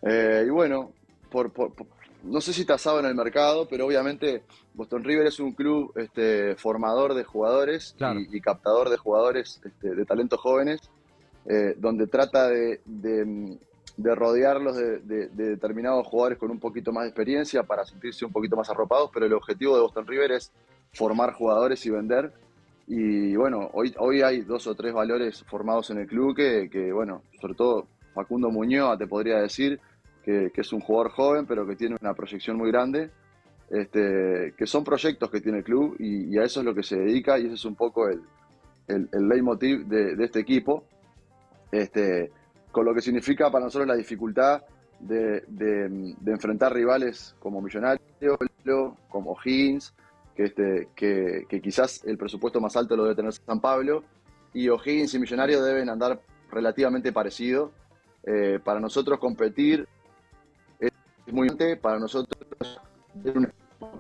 Y bueno, no sé si tasado en el mercado, pero obviamente Boston River es un club formador de jugadores Claro. y captador de jugadores de talentos jóvenes, donde trata de rodearlos de determinados jugadores con un poquito más de experiencia para sentirse un poquito más arropados, pero el objetivo de Boston River es formar jugadores y vender. Y bueno, hoy hay 2 o 3 valores formados en el club bueno, sobre todo Facundo Muñoz, te podría decir, que es un jugador joven, pero que tiene una proyección muy grande, que son proyectos que tiene el club y a eso es lo que se dedica y ese es un poco el leitmotiv de este equipo, con lo que significa para nosotros la dificultad de enfrentar rivales como Millonarios, como O'Higgins, que quizás el presupuesto más alto lo debe tener San Pablo, y O'Higgins y Millonarios deben andar relativamente parecidos. Para nosotros competir es muy importante, para nosotros tener una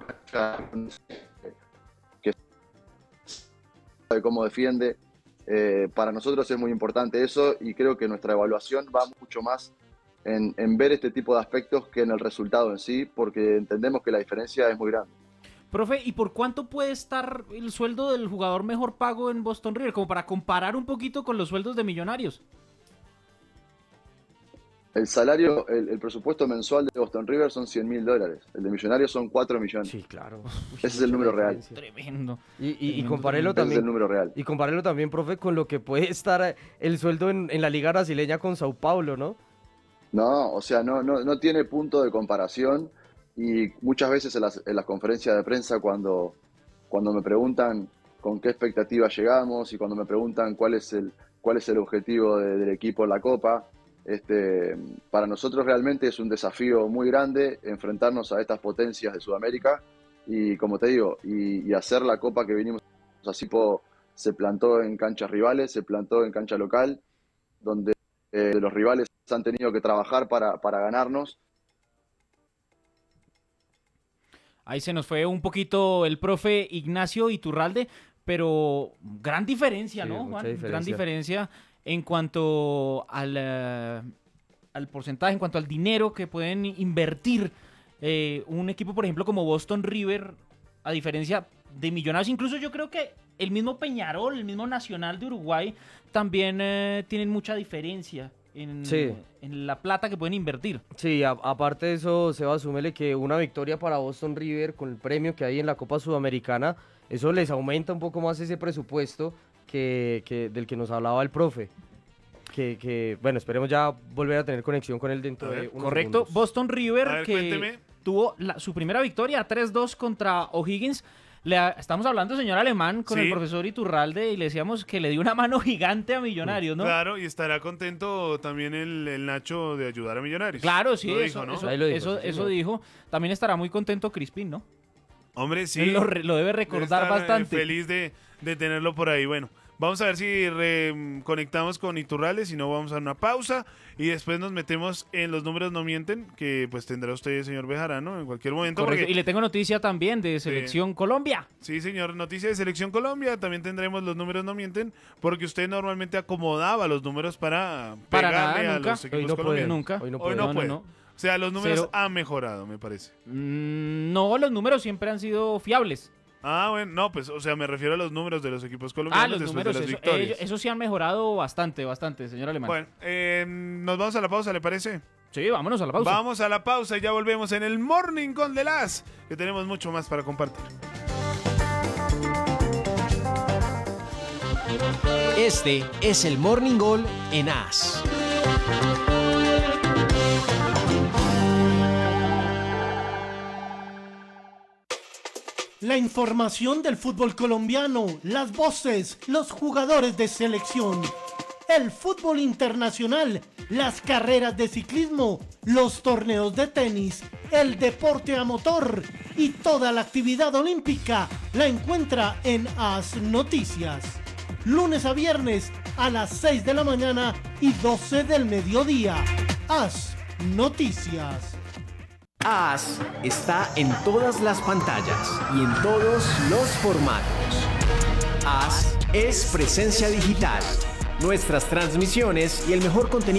que sabe cómo defiende, para nosotros es muy importante eso y creo que nuestra evaluación va mucho más en ver este tipo de aspectos que en el resultado en sí, porque entendemos que la diferencia es muy grande. Profe, ¿y por cuánto puede estar el sueldo del jugador mejor pago en Boston River? Como para comparar un poquito con los sueldos de Millonarios. El salario, el presupuesto mensual de Boston River son $100.000. El de Millonarios son 4 millones. Sí, claro. Ese es el número real. Tremendo. Y compárelo Ese es también. el número real. Y compárelo también, profe, con lo que puede estar el sueldo en la liga brasileña con Sao Paulo, ¿no? No, o sea, no tiene punto de comparación y muchas veces en las conferencias de prensa cuando me preguntan con qué expectativa llegamos y cuando me preguntan cuál es el objetivo del equipo en la Copa, para nosotros realmente es un desafío muy grande enfrentarnos a estas potencias de Sudamérica y como te digo, y hacer la Copa que vinimos así, se plantó en canchas rivales, se plantó en cancha local, donde los rivales han tenido que trabajar para ganarnos. Ahí se nos fue un poquito el profe Ignacio Iturralde, pero gran diferencia, Sí, ¿no, mucha Juan? diferencia. Gran diferencia en cuanto al porcentaje, en cuanto al dinero que pueden invertir un equipo, por ejemplo, como Boston River, a diferencia de Millonarios. Incluso yo creo que el mismo Peñarol, el mismo Nacional de Uruguay, también tienen mucha diferencia en la plata que pueden invertir. Sí, aparte de eso, Seba, súmele que una victoria para Boston River con el premio que hay en la Copa Sudamericana, eso les aumenta un poco más ese presupuesto del que nos hablaba el profe. Bueno, esperemos ya volver a tener conexión con él dentro de unos Correcto, segundos. Boston River, A ver, que cuénteme. tuvo su primera victoria 3-2 contra O'Higgins. Estamos hablando, señor Alemán, con Sí. el profesor Iturralde y le decíamos que le dio una mano gigante a Millonarios, ¿no? Claro, y estará contento también el Nacho de ayudar a Millonarios. Claro, sí, Lo eso, dijo, ¿no? eso, Ahí lo dijo, eso, sí, eso señor. dijo. También estará muy contento Crispín, ¿no? Hombre, sí. Él lo debe Debe recordar estar, bastante. feliz de tenerlo por ahí. Bueno, vamos a ver si conectamos con Iturralde, si no vamos a una pausa y después nos metemos en los números no mienten, que pues tendrá usted, señor Bejarano, en cualquier momento. Correcto. Porque, Y le tengo noticia también de Selección Colombia. sí, señor, noticia de Selección Colombia, también tendremos los números no mienten, porque usted normalmente acomodaba los números para Para pegarle nada, a nunca. los Hoy equipos no puede. colombianos. Nunca. Hoy no Hoy puede. no puede. no. O sea, los números Cero. han mejorado, me parece. No, los números siempre han sido fiables. Ah, bueno, no, pues, o sea, me refiero a los números de los equipos colombianos Los después números, de las eso, victorias. eso sí han mejorado bastante, señor Alemán. Bueno, nos vamos a la pausa, ¿le parece? Sí, vámonos a la pausa. Vamos a la pausa y ya volvemos en el Morning con The Las, que tenemos mucho más para compartir. Este es el Morning Goal en AS. La información del fútbol colombiano, las voces, los jugadores de selección, el fútbol internacional, las carreras de ciclismo, los torneos de tenis, el deporte a motor y toda la actividad olímpica la encuentra en AS Noticias. Lunes a viernes a las 6 de la mañana y 12 del mediodía. AS Noticias. AS está en todas las pantallas y en todos los formatos. AS es presencia digital. Nuestras transmisiones y el mejor contenido